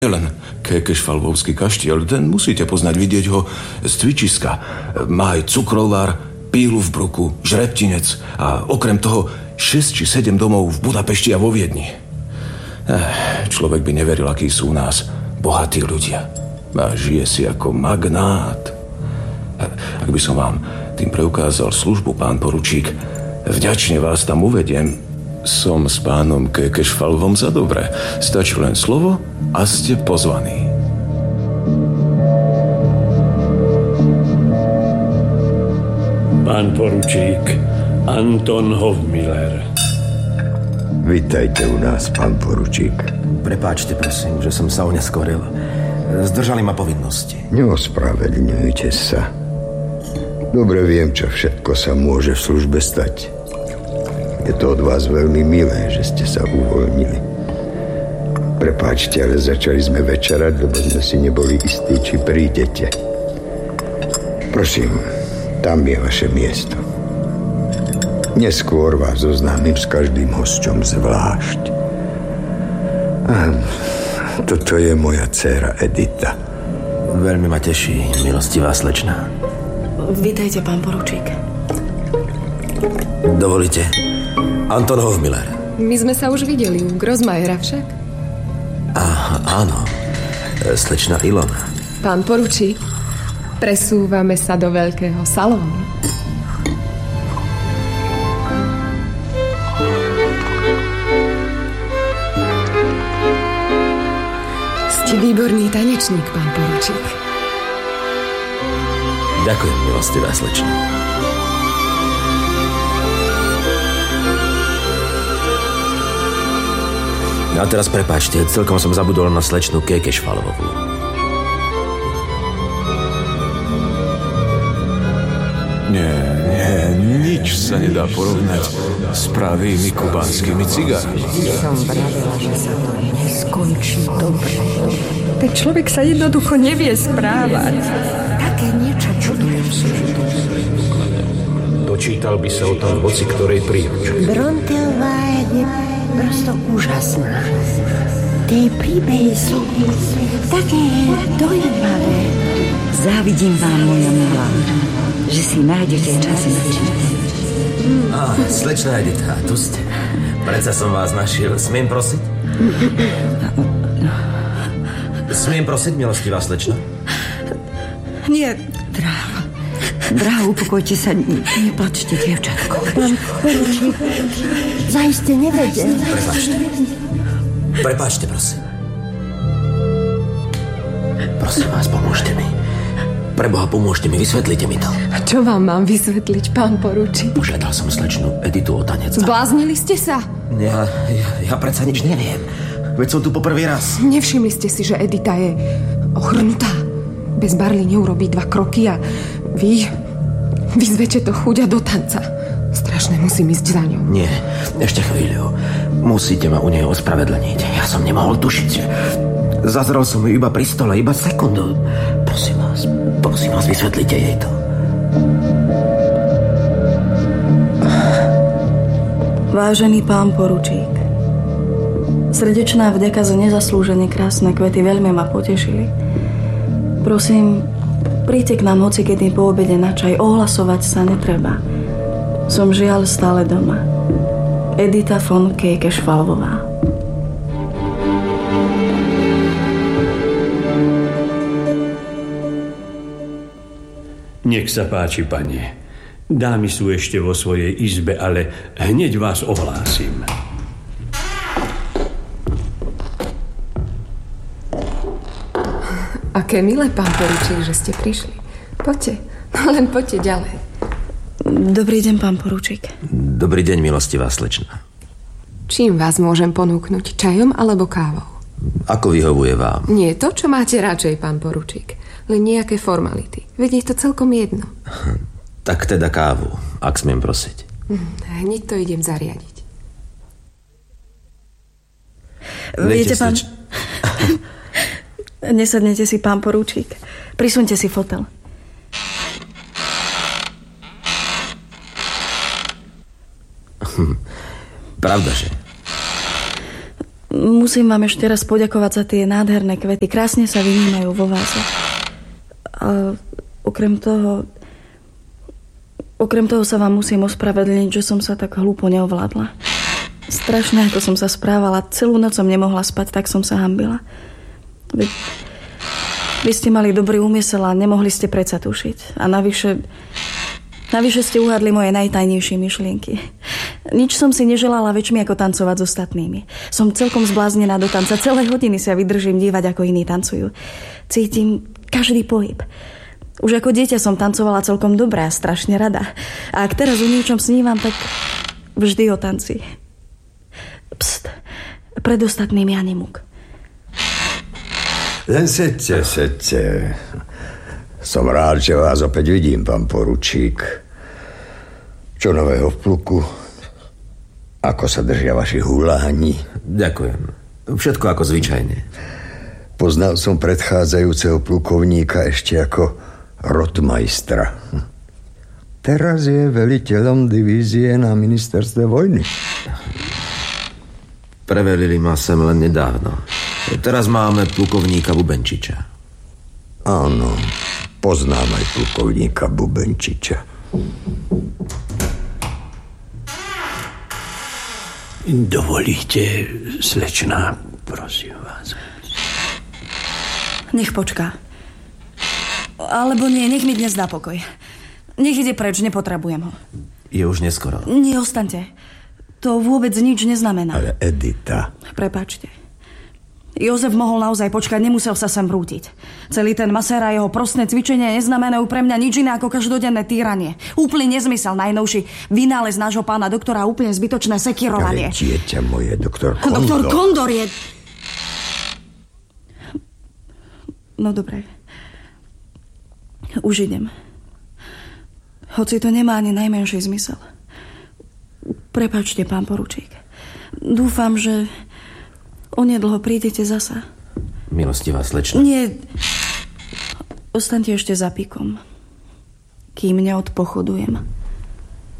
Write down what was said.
Len Kekešfalvovský kaštiel, ten musíte poznať, vidieť ho z cvičiska. Má aj cukrovár, pílu v bruku, žreptinec a okrem toho 6 či 7 domov v Budapešti a vo Viedni. Človek by neveril, akí sú u nás bohatí ľudia. A žije si ako magnát. Ak by som vám tým preukázal službu, pán poručík, vďačne vás tam uvediem. Som s pánom Kekešfalvom za dobré. Stačí len slovo a ste pozvaní. Pán poručík Anton Hofmiller. Vítajte u nás, pán poručík. Prepáčte, prosím, že som sa oneskoril. Zdržali ma povinnosti. Neospravedlňujte sa. Dobre viem, čo všetko sa môže v službe stať. Je to od vás veľmi milé, že ste sa uvoľnili. Prepáčte, ale začali sme večerať, lebo sme si neboli istí, či prídete. Prosím, tam je vaše miesto. Neskôr vás zoznámim s každým hosťom zvlášť. A toto je moja dcéra Edita. Veľmi ma teší, milostivá slečná. Vítajte, pán poručík. Dovolíte? Anton Hofmiller. My sme sa už videli u Grossmayera však. Áno, slečna Ilona. Pán poručík, presúvame sa do veľkého salónu. Ste výborný tanečník, pán poručík. Ďakujem, milostivá slečna. A teraz prepáčte, celkom som zabudol na slečnu Kekešfalvovú. Nie, nič sa nedá porovnať s pravými kubanskými cigármi. Som vravila, že sa to neskončí dobre. Ten človek sa jednoducho nevie správať. Také niečo čudujúce. Dočítal by sa o tom voci ktorej príručke. Bronteová je prosto úžasná. Tie príbehy sú také dojímavé. Závidím vám, moja milá, že si nájdete čas na čítanie. Slečná Edita, tu ste. Predsa som vás našiel. Smiem prosiť? Smiem prosiť, milostivá slečna? Nie, dráha, upokojte sa, neplačte, dievčatko. Pán poručík, zaiste nevedel. Prepáčte, prosím. Prosím vás, pomôžte mi. Preboha, pomôžte mi, vysvetlite mi to. A čo vám mám vysvetliť, pán poručík? Požiadal som slečnu Editu o tanec. Zbláznili ste sa? Ja predsa nič neviem. Veď som tu poprvý raz. Nevšimli ste si, že Edita je ochrnutá. Bez barly neurobí 2 kroky a vy zväčšete to chuďa do tanca. Strašne musím ísť za ňou. Nie, ešte chvíľu. Musíte ma u nej ospravedlniť. Ja som nemohol tušiť. Zazrel som ju iba pri stole, iba sekundu. Prosím vás, vysvetlite jej to. Vážený pán poručík, srdečná vďaka za nezaslúžene krásne kvety veľmi ma potešili. Prosím, príďte k nám hocikedy po obede na čaj, ohlasovať sa netreba. Som žiaľ stále doma. Edita von Kekešfalvová. Nech sa páči, pane. Dámy sú ešte vo svojej izbe, ale hneď vás ohlásim. Aké milé, pán poručík, že ste prišli. Poďte, len poďte ďalej. Dobrý deň, pán poručík. Dobrý deň, milostivá slečna. Čím vás môžem ponúknuť? Čajom alebo kávou? Ako vyhovuje vám? Nie to, čo máte radšej, pán poručík. Len nejaké formality. Veď je to celkom jedno. Tak teda kávu, ak smiem prosiť. Hneď to idem zariadiť. Viete, pán... Nesadnete si, pán poručík. Prisuňte si fotel. Pravdaže? Musím vám ešte raz poďakovať za tie nádherné kvety. Krásne sa vynímajú vo váze. A okrem toho sa vám musím ospravedlniť, že som sa tak hlúpo neovládla. Strašne, ako som sa správala. Celú noc som nemohla spať, tak som sa hanbila. Vy ste mali dobrý úmysel a nemohli ste predsa tušiť. A navyše ste uhadli moje najtajnejšie myšlienky. Nič som si neželala väčšmi ako tancovať s ostatnými. Som celkom zbláznená do tanca. Celé hodiny sa vydržím dívať, ako iní tancujú. Cítim každý pohyb. Už ako dieťa som tancovala celkom dobrá, strašne rada. A ak teraz o niečom snívam, tak vždy o tanci. Pst, pred ostatnými ani muk. Len sedte. Som rád, že vás opäť vidím, pán poručík. Čo nového v pluku? Ako sa držia vaši huláni? Ďakujem. Všetko ako zvyčajne. Poznal som predchádzajúceho plukovníka ešte ako rotmajstra. Teraz je veliteľom divízie na ministerstve vojny. Prevelili ma sem len nedávno. Teraz máme plukovníka Bubenčiča. Áno, poznám aj plukovníka Bubenčiča. Dovolíte, slečná, prosím vás. Nech počká. Alebo nie, nech mi dnes dá pokoj. Nech ide preč, nepotrebujem ho. Je už neskoro. Nie, ostaňte. To vôbec nič neznamená. Ale Edita... Prepáčte. Jozef mohol naozaj počkať, nemusel sa sem vrútiť. Celý ten masér a jeho prostné cvičenie neznamenajú pre mňa nič iné ako každodenné týranie. Úplný nezmysel, najnovší vynález nášho pána doktora, úplne zbytočné sekirovanie. Ale dieťa moje, doktor Kondor. Doktor Kondor je... No dobre. Už idem. Hoci to nemá ani najmenší zmysel. Prepáčte, pán poručík. Dúfam, že onedlho prídete zasa. Milostivá slečna. Nie. Ostaňte ešte za pikom, kým neodpochodujem.